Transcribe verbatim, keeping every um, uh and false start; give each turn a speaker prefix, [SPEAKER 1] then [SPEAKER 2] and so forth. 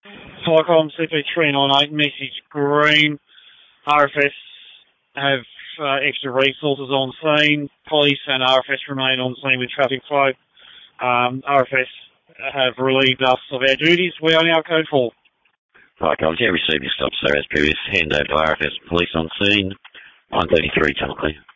[SPEAKER 1] Flycom C P three nine eight, message green. R F S have uh, extra resources on scene. Police and R F S remain on scene with traffic flow. Um, R F S have relieved us of our duties. We are now code four.
[SPEAKER 2] Flycom, yeah, received your stop, sir, as previous. Hand over to R F S police on scene. one thirty-three, tunnel clear.